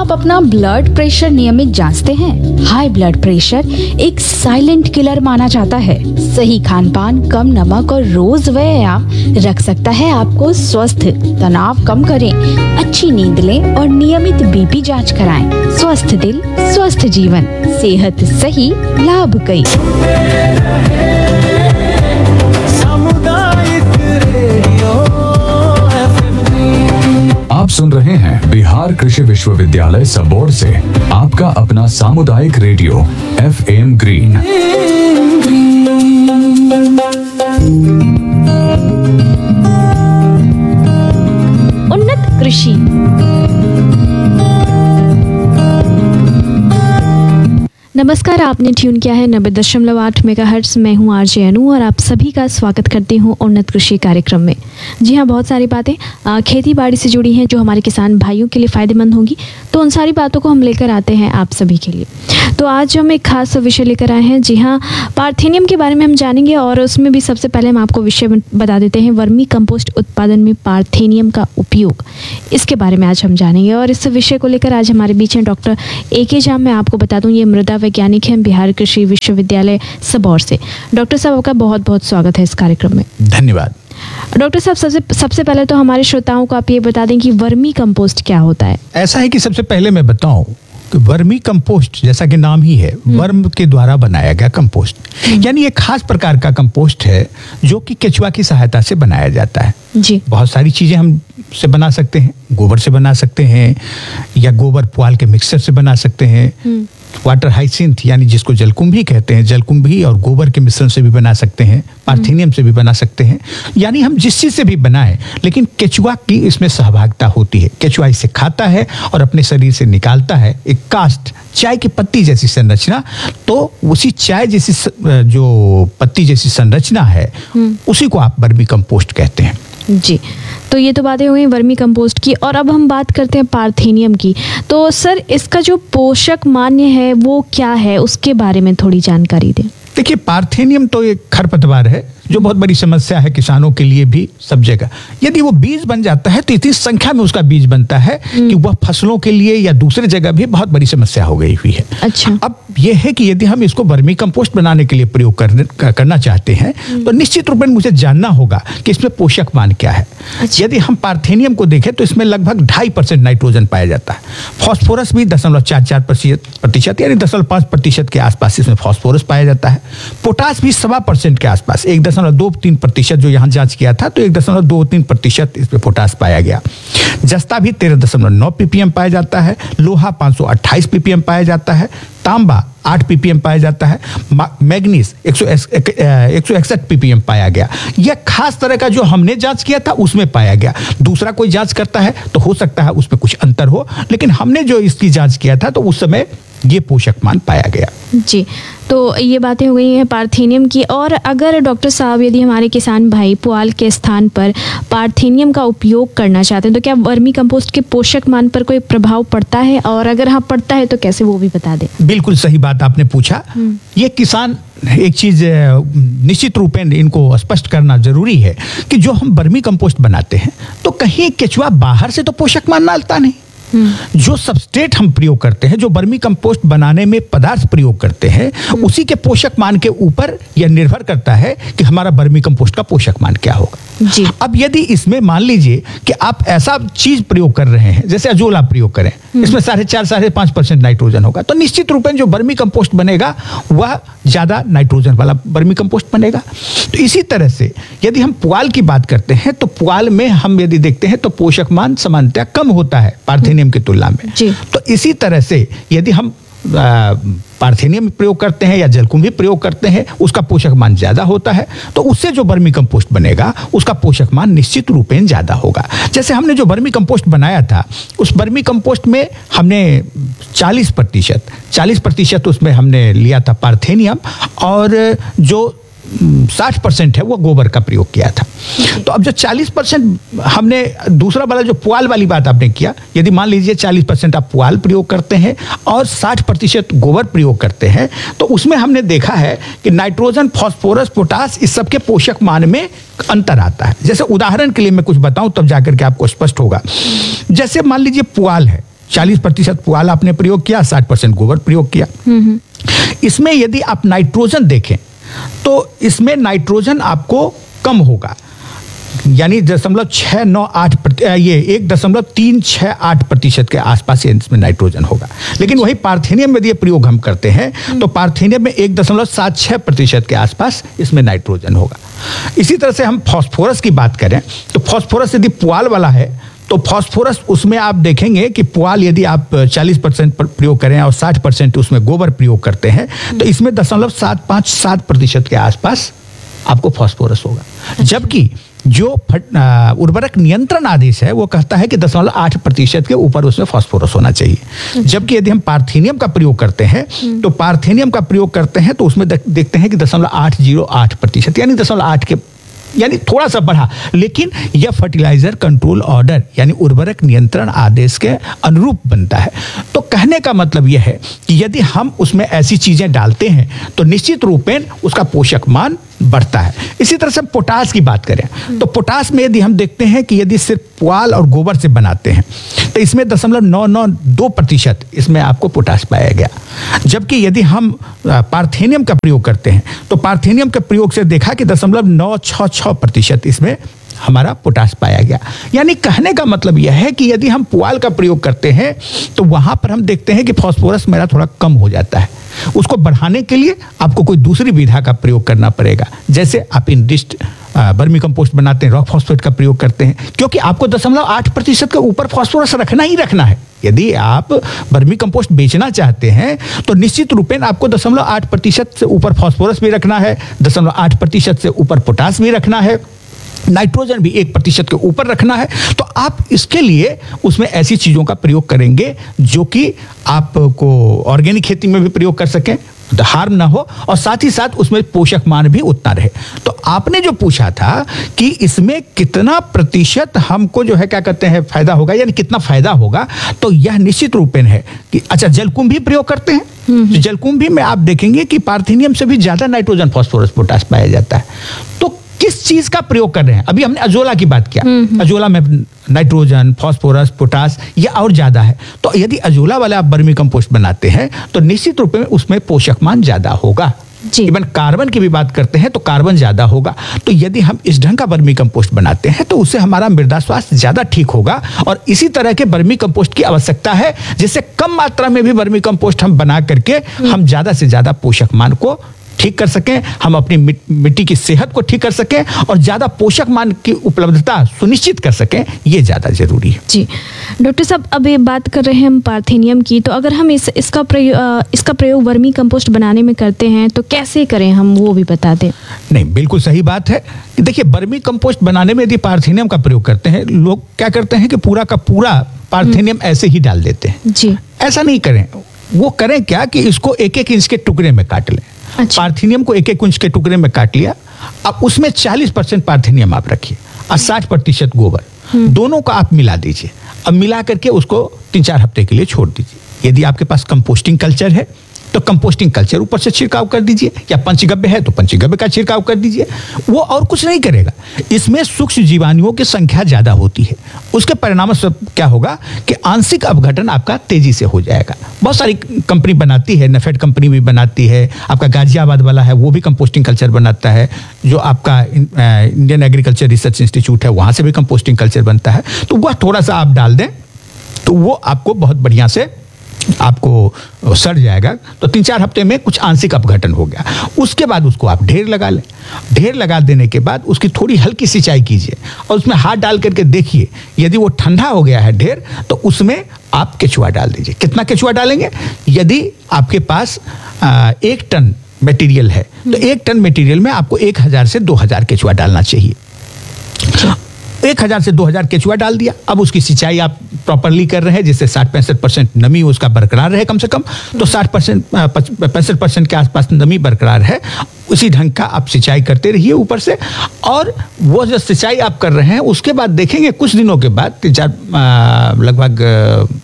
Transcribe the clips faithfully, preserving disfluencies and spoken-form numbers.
आप अपना blood pressure नियमित जांचते हैं? हाई ब्लड प्रेशर एक साइलेंट किलर माना जाता है। सही खान पान, कम नमक और रोज व्यायाम रख सकता है आपको स्वस्थ। तनाव कम करें, अच्छी नींद लें और नियमित बीपी जांच कराएं। स्वस्थ दिल, स्वस्थ जीवन, सेहत सही, लाभ कई। आप सुन रहे हैं बिहार कृषि विश्वविद्यालय सबौर से आपका अपना सामुदायिक रेडियो एफ एम ग्रीन। उन्नत कृषि। नमस्कार, आपने ट्यून किया है नब्बे दशमलव आठ मेगाहर्ट्ज। मैं हूं आरजे अनु और आप सभी का स्वागत करती हूं उन्नत कृषि कार्यक्रम में। जी हां, बहुत सारी बातें खेती बाड़ी से जुड़ी हैं जो हमारे किसान भाइयों के लिए फ़ायदेमंद होंगी, तो उन सारी बातों को हम लेकर आते हैं आप सभी के लिए। तो आज हम एक खास विषय लेकर आए हैं। जी हाँ, पार्थेनियम के बारे में हम जानेंगे और उसमें भी सबसे पहले हम आपको विषय बता देते हैं, वर्मी कंपोस्ट उत्पादन में पार्थेनियम का उपयोग, इसके बारे में आज हम जानेंगे। और इस विषय को लेकर आज हमारे बीच हैं डॉक्टर ए के जाम। मैं आपको बता दूं, ये मृदा वैज्ञानिक हैं बिहार कृषि विश्वविद्यालय सबौर से। डॉक्टर साहब, आपका बहुत बहुत स्वागत है इस कार्यक्रम में। धन्यवाद। डॉक्टर साहब, सबसे सबसे पहले तो हमारे श्रोताओं को आप ये बता दें कि वर्मी कंपोस्ट क्या होता है। ऐसा है कि सबसे पहले मैं बताऊं कि वर्मी कंपोस्ट, जैसा कि नाम ही है, वर्म के द्वारा बनाया गया कंपोस्ट, यानी एक खास प्रकार का कंपोस्ट है जो कि केचुआ की सहायता से बनाया जाता है। जी। बहुत सारी चीजें हम से बना सकते हैं, गोबर से बना सकते हैं या गोबर पुआल के मिक्सचर से बना सकते हैं, वाटर हाइसिंथ यानी जिसको जलकुंभी कहते हैं, जलकुंभी और गोबर के मिश्रण से भी बना सकते हैं, पार्थेनियम से भी बना सकते हैं, यानी हम जिस चीज से भी बनाएं, लेकिन केचुआ की इसमें सहभागिता होती है। केचुआ इसे खाता है और अपने शरीर से निकालता है एक कास्ट, चाय की पत्ती जैसी संरचना। तो उसी चाय जैसी जो पत्ती जैसी संरचना है, उसी को आप वर्मी कंपोस्ट कहते हैं। जी, तो ये तो बातें हुई वर्मी कंपोस्ट की, और अब हम बात करते हैं पार्थेनियम की। तो सर, इसका जो पोषक मान्य है वो क्या है, उसके बारे में थोड़ी जानकारी दें। देखिए, पार्थेनियम तो एक खरपतवार है जो बहुत बड़ी समस्या है किसानों के लिए भी, सब जगह। यदि वो बीज बन जाता है तो इतनी संख्या में उसका बीज बनता है कि वह फसलों के लिए या दूसरे जगह भी बहुत बड़ी समस्या हो गई हुई है। अच्छा। अब यह है कि यदि हम इसको वर्मी कंपोस्ट बनाने के लिए प्रयोग करने करना चाहते हैं तो निश्चित रूप में मुझे जानना होगा कि इसमें पोषक मान क्या है। अच्छा। यदि हम पार्थेनियम को देखें तो इसमें लगभग ढाई परसेंट नाइट्रोजन पाया जाता है। फॉस्फोरस भी दशमलव चार चार प्रतिशत यानी दशमलव पांच प्रतिशत के आसपास इसमें फॉस्फोरस पाया जाता है। पोटास भी सवा परसेंट के आसपास, एक दशमलव दो तीन प्रतिशत जो यहाँ जांच किया था तो एक दशमलव दो तीन प्रतिशत इसमें पोटास पाया गया। जस्ता भी तेरह दशमलव नौ पीपीएम पाया जाता है। लोहा पाँच सौ अट्ठाईस पीपीएम पाया जाता है। तांबा आठ पीपीएम पाया जाता है। मैग्नीज एक सौ इकसठ पीपीएम पाया गया। यह खास तरह का जो हमने जांच किया था उसमें पाया गया। दूसरा कोई जांच करता है तो हो सकता है उसमें कुछ अंतर हो, लेकिन हमने जो इसकी जांच किया था तो उस समय ये पोषक मान पाया गया। जी, तो ये बातें हो गई हैं पार्थेनियम की। और अगर डॉक्टर साहब, यदि हमारे किसान भाई पुआल के स्थान पर पार्थेनियम का उपयोग करना चाहते हैं तो क्या वर्मी कंपोस्ट के पोषक मान पर कोई प्रभाव पड़ता है, और अगर हाँ पड़ता है तो कैसे, वो भी बता दें। बिल्कुल सही बात आपने पूछा। ये किसान एक चीज निश्चित रूप में इनको स्पष्ट करना जरूरी है कि जो हम वर्मी कंपोस्ट बनाते हैं तो कहीं केचुआ बाहर से तो पोषक मान डालता नहीं। जो सबस्ट्रेट हम प्रयोग करते हैं, जो वर्मी कंपोस्ट बनाने में पदार्थ प्रयोग करते हैं, उसी के पोषक मान के ऊपर यह निर्भर करता है कि हमारा वर्मी कंपोस्ट का पोषक मान क्या होगा। जी। अब यदि इसमें मान लीजिए कि आप ऐसा चीज प्रयोग कर रहे हैं जैसे अजोला प्रयोग करें, इसमें साढ़े चार साढ़े पांच परसेंट नाइट्रोजन होगा, तो निश्चित रूप में जो वर्मी कंपोस्ट बनेगा वह ज्यादा नाइट्रोजन वाला वर्मी कंपोस्ट बनेगा। तो इसी तरह से यदि हम पुआल की बात करते हैं तो पुआल में हम यदि देखते हैं तो पोषक मान सामान्यतः कम होता है पार्थेनियम की तुलना में। तो इसी तरह से यदि हम पार्थेनियम प्रयोग करते हैं या जलकुंभी प्रयोग करते हैं, उसका पोषक मान ज्यादा होता है, तो उससे जो वर्मी कंपोस्ट बनेगा उसका पोषक मान निश्चित रूपेण ज्यादा होगा। जैसे हमने जो वर्मी कंपोस्ट बनाया था, उस वर्मी कंपोस्ट में हमने चालीस प्रतिशत चालीस प्रतिशत उसमें हमने लिया था पार्थेनियम, और जो साठ परसेंट है वो गोबर का प्रयोग किया था। तो अब जो चालीस परसेंट हमने दूसरा वाला जो पुआल वाली बात आपने किया, यदि मान लीजिए चालीस परसेंट आप पुआल प्रयोग करते हैं और साठ प्रतिशत गोबर प्रयोग करते हैं, तो उसमें हमने देखा है कि नाइट्रोजन, फास्फोरस, पोटास इस सब के पोषक मान में अंतर आता है। जैसे उदाहरण के लिए मैं कुछ बताऊं तब जाकर के आपको स्पष्ट होगा। जैसे मान लीजिए पुआल है, चालीस प्रतिशत पुआल आपने प्रयोग किया, साठ परसेंट गोबर प्रयोग किया। इसमें यदि आप नाइट्रोजन देखें तो इसमें नाइट्रोजन आपको कम होगा, यानी दशमलव छः नौ आठ ये एक दशमलव तीन छः आठ प्रतिशत के आसपास इसमें नाइट्रोजन होगा। लेकिन वही पार्थेनियम में यदि प्रयोग हम करते हैं तो पार्थेनियम में एक दशमलव सात छः प्रतिशत के आसपास इसमें नाइट्रोजन होगा। इसी तरह से हम फास्फोरस की बात करें तो फास्फोरस यदि पुआल वाला है तो फास्फोरस उसमें आप देखेंगे कि पुआल यदि आप चालीस परसेंट प्रयोग करें और साठ परसेंट उसमें गोबर प्रयोग करते हैं तो इसमें दशमलव सात पाँच सात प्रतिशत के आसपास आपको फास्फोरस होगा। जबकि जो उर्वरक नियंत्रण आदेश है वो कहता है कि दशमलव आठ प्रतिशत के ऊपर उसमें फास्फोरस होना चाहिए। जबकि यदि हम पार्थेनियम का प्रयोग करते हैं तो पार्थेनियम का प्रयोग करते हैं तो उसमें देखते हैं कि दशमलव आठ जीरो आठ प्रतिशत यानी दशमलव आठ के यानी थोड़ा सा बढ़ा, लेकिन यह फर्टिलाइजर कंट्रोल ऑर्डर यानी उर्वरक नियंत्रण आदेश के अनुरूप बनता है। तो कहने का मतलब यह है कि यदि हम उसमें ऐसी चीजें डालते हैं तो निश्चित रूपेण उसका पोषक मान बढ़ता है। इसी तरह से पोटास की बात करें तो पोटास में यदि हम देखते हैं कि यदि सिर्फ पुआल और गोबर से बनाते हैं तो इसमें दशमलव नौ नौ दो प्रतिशत इसमें आपको पोटास पाया गया। जबकि यदि हम पार्थेनियम का प्रयोग करते हैं तो पार्थेनियम के प्रयोग से देखा कि दशमलव नौ छः छः प्रतिशत इसमें हमारा पोटास पाया गया। यानी कहने का मतलब यह है कि यदि हम पुआल का प्रयोग करते हैं तो वहां पर हम देखते हैं कि फास्फोरस मेरा थोड़ा कम हो जाता है। उसको बढ़ाने के लिए आपको कोई दूसरी विधा का प्रयोग करना पड़ेगा, जैसे आप इंडिस्ट बर्मी कंपोस्ट बनाते हैं, रॉक फॉस्फेट का प्रयोग करते हैं, क्योंकि आपको दशमलव आठ प्रतिशत के ऊपर फास्फोरस रखना ही रखना है। यदि आप बर्मी कंपोस्ट बेचना चाहते हैं तो निश्चित रूपेण आपको दशमलव आठ प्रतिशत से ऊपर फास्फोरस भी रखना है, दशमलव आठ प्रतिशत से ऊपर पोटास भी रखना है, नाइट्रोजन भी एक प्रतिशत के ऊपर रखना है। तो आप इसके लिए उसमें ऐसी चीजों का प्रयोग करेंगे जो कि आपको ऑर्गेनिक खेती में भी प्रयोग कर सकें, हार्म ना हो, और साथ ही साथ उसमें पोषक मान भी उतना रहे। तो आपने जो पूछा था कि इसमें कितना प्रतिशत हमको जो है क्या कहते हैं फायदा होगा, यानी कितना फायदा होगा, तो यह निश्चित रूपेण है कि अच्छा जलकुंभ भी प्रयोग करते हैं तो जलकुंभी में आप देखेंगे कि पार्थेनियम से भी ज्यादा नाइट्रोजन फास्फोरस पोटास पाया जाता है। तो किस चीज का प्रयोग कर रहे हैं, अभी हमने अजोला की बात किया, अजोला में नाइट्रोजन फास्फोरस पोटास ये और ज्यादा है। तो यदि अजोला वाला आप बर्मी कंपोस्ट बनाते हैं तो निश्चित रूप में उसमें पोषक मान ज्यादा होगा। इवन कार्बन की भी बात करते हैं तो कार्बन ज्यादा होगा। तो यदि हम इस ढंग का बर्मी कंपोस्ट बनाते हैं तो उससे हमारा मृदा स्वास्थ्य ज्यादा ठीक होगा। और इसी तरह के बर्मी कंपोस्ट की आवश्यकता है जिससे कम मात्रा में भी बर्मी कंपोस्ट हम बना करके हम ज्यादा से ज्यादा पोषक मान को ठीक कर सकें, हम अपनी मिट्टी की सेहत को ठीक कर सकें और ज्यादा पोषक मान की उपलब्धता सुनिश्चित कर सकें, ये ज्यादा जरूरी है। जी डॉक्टर साहब, अब ये बात कर रहे हैं हम पार्थेनियम की, तो अगर हम इस इसका प्रयोग इसका प्रयोग वर्मी कंपोस्ट बनाने में करते हैं तो कैसे करें, हम वो भी बता दें। नहीं, बिल्कुल सही बात है। देखिए, वर्मी कंपोस्ट बनाने में यदि पार्थेनियम का प्रयोग करते हैं, लोग क्या करते हैं कि पूरा का पूरा पार्थेनियम ऐसे ही डाल देते हैं। जी, ऐसा नहीं करें। वो करें क्या कि इसको एक एक इंच के टुकड़े में काट लें। अच्छा। पार्थेनियम को एक एक इंच के टुकड़े में काट लिया, अब उसमें चालीस परसेंट पार्थेनियम आप रखिए और साठ प्रतिशत गोबर, दोनों का आप मिला दीजिए। अब मिला करके उसको तीन चार हफ्ते के लिए छोड़ दीजिए। यदि आपके पास कंपोस्टिंग कल्चर है तो कंपोस्टिंग कल्चर ऊपर से छिड़काव कर दीजिए, या पंचगव्य है तो पंचगव्य का छिड़काव कर दीजिए। वो और कुछ नहीं करेगा। इसमें सूक्ष्म जीवाणुओं की संख्या ज्यादा होती है, उसके परिणाम से क्या होगा कि आंशिक अपघटन आपका तेजी से हो जाएगा। बहुत सारी कंपनी बनाती है, नेफेड कंपनी भी बनाती है, आपका गाजियाबाद वाला है वो भी कंपोस्टिंग कल्चर बनाता है, जो आपका इंडियन एग्रीकल्चर रिसर्च इंस्टीट्यूट है वहां से भी कंपोस्टिंग कल्चर बनता है। तो वह थोड़ा सा आप डाल दें तो वो आपको बहुत बढ़िया से आपको सड़ जाएगा। तो तीन चार हफ्ते में कुछ आंशिक अपघटन हो गया। उसके बाद उसको आप ढेर लगा लें। ढेर लगा देने के बाद उसकी थोड़ी हल्की सिंचाई कीजिए और उसमें हाथ डाल करके देखिए, यदि वो ठंडा हो गया है ढेर तो उसमें आप केचुआ डाल दीजिए। कितना केचुआ डालेंगे? यदि आपके पास आ, एक टन मटेरियल है तो एक टन मटेरियल में आपको एक हजार से दो हजार केचुआ डालना चाहिए। एक हजार से दो हजार केचुआ डाल दिया। अब उसकी सिंचाई आप प्रॉपरली कर रहे हैं जिससे साठ पैंसठ परसेंट नमी उसका बरकरार रहे कम से कम। तो साठ परसेंट पैंसठ परसेंट के आसपास नमी बरकरार है, उसी ढंग का आप सिंचाई करते रहिए ऊपर से। और वो जो सिंचाई आप कर रहे हैं उसके बाद देखेंगे कुछ दिनों के बाद, चार लगभग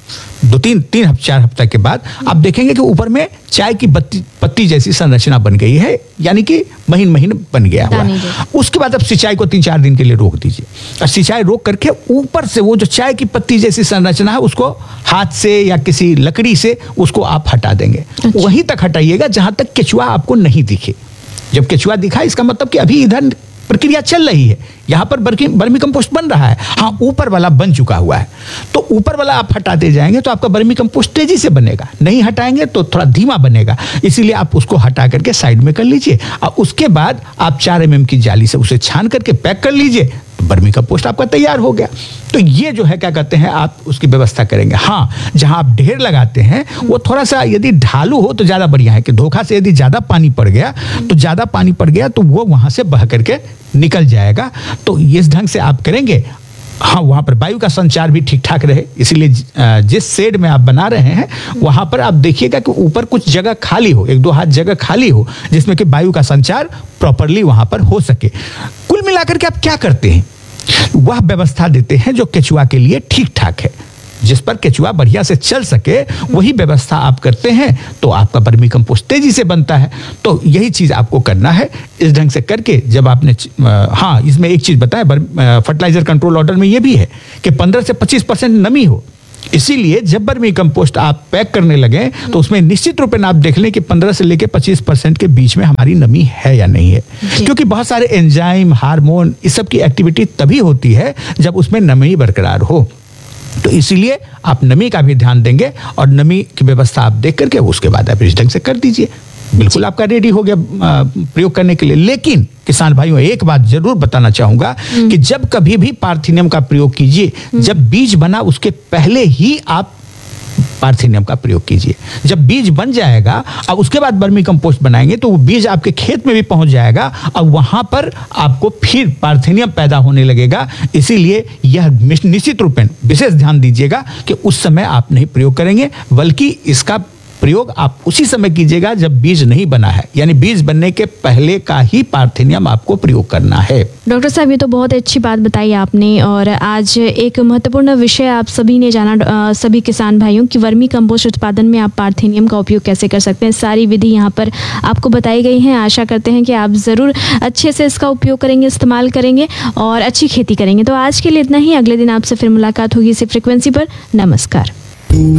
दो तीन तीन हफ्ते चार हफ्ते के बाद आप देखेंगे कि ऊपर में चाय की पत्ती पत्ती जैसी संरचना बन गई है, यानी कि महीन महीन बन गया हुआ है। उसके बाद अब सिंचाई को तीन चार दिन के लिए रोक दीजिए, और सिंचाई रोक करके ऊपर से वो जो चाय की पत्ती जैसी संरचना है उसको हाथ से या किसी लकड़ी से उसको आप हटा देंगे। अच्छा। वहीं तक हटाइएगा जहां तक केचुआ आपको नहीं दिखे। जब केचुआ दिखा इसका मतलब कि अभी इधर प्रक्रिया चल रही है, यहां पर वर्मी कंपोस्ट बन रहा है। हाँ, ऊपर वाला बन चुका हुआ है, तो ऊपर वाला आप हटाते जाएंगे तो आपका वर्मी कंपोस्ट तेजी से बनेगा, नहीं हटाएंगे तो थोड़ा धीमा बनेगा। इसीलिए आप उसको हटा करके साइड में कर लीजिए, और उसके बाद आप चार एम एम की जाली से उसे छान करके पैक कर लीजिए, तो वर्मी कंपोस्ट आपका तैयार हो गया। तो ये जो है क्या कहते हैं, आप उसकी व्यवस्था करेंगे। हाँ, जहां आप ढेर लगाते हैं वो थोड़ा सा यदि ढालू हो तो ज्यादा बढ़िया है, कि धोखा से यदि ज्यादा पानी पड़ गया तो ज्यादा पानी पड़ गया तो वो वहां से बह करके निकल जाएगा। तो इस ढंग से आप करेंगे, हाँ, वहां पर वायु का संचार भी ठीक ठाक रहे। इसीलिए जिस शेड में आप बना रहे हैं वहां पर आप देखिएगा कि ऊपर कुछ जगह खाली हो, एक दो हाथ जगह खाली हो, जिसमें कि वायु का संचार प्रॉपरली वहां पर हो सके। कुल मिलाकर के आप क्या करते हैं, वह व्यवस्था देते हैं जो केचुआ के लिए ठीक ठाक है, जिस पर केचुआ बढ़िया से चल सके, वही व्यवस्था आप करते हैं तो आपका वर्मी कंपोस्ट तेजी से बनता है। तो यही चीज आपको करना है। इस ढंग से करके जब आपने, हाँ, इसमें एक चीज बताएं, फर्टिलाइजर कंट्रोल ऑर्डर में यह भी है कि पंद्रह से पच्चीस परसेंट नमी हो। इसीलिए जब वर्मी कंपोस्ट आप पैक करने लगे तो उसमें निश्चित रूप में आप देख लें कि पंद्रह से लेकर पच्चीस परसेंट के बीच में हमारी नमी है या नहीं है, क्योंकि बहुत सारे एंजाइम, हार्मोन, इस सब की एक्टिविटी तभी होती है जब उसमें नमी बरकरार हो। तो इसीलिए आप नमी का भी ध्यान देंगे, और नमी की व्यवस्था आप देख करके उसके बाद आप इस ढंग से कर दीजिए, बिल्कुल आपका रेडी हो गया प्रयोग करने के लिए। लेकिन किसान भाइयों, एक बात जरूर बताना चाहूंगा कि जब कभी भी पार्थिनियम का प्रयोग कीजिए, जब बीज बना उसके पहले ही आप पार्थिनियम का प्रयोग कीजिए। जब बीज बन जाएगा और उसके बाद वर्मी कंपोस्ट बनाएंगे तो वो बीज आपके खेत में भी पहुंच जाएगा और वहां पर आपको फिर पार्थिनियम पैदा होने लगेगा। इसीलिए यह निश्चित रूप में विशेष ध्यान दीजिएगा कि उस समय आप नहीं प्रयोग करेंगे, बल्कि इसका प्रयोग आप उसी समय कीजिएगा जब बीज नहीं बना है, यानी बीज बनने के पहले का ही पार्थिनियम आपको प्रयोग करना है। डॉक्टर साहब, ये तो बहुत अच्छी बात बताई आपने, और आज एक महत्वपूर्ण विषय आप सभी ने जाना, सभी किसान भाइयों, कि वर्मी कंपोस्ट उत्पादन में आप पार्थिनियम का उपयोग कैसे कर सकते हैं। सारी विधि यहाँ पर आपको बताई गई हैं। आशा करते हैं कि आप ज़रूर अच्छे से इसका उपयोग करेंगे, इस्तेमाल करेंगे और अच्छी खेती करेंगे। तो आज के लिए इतना ही। अगले दिन आपसे फिर मुलाकात होगी इसी फ्रिक्वेंसी पर। नमस्कार।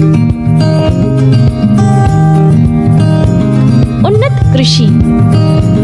उन्नत कृषि।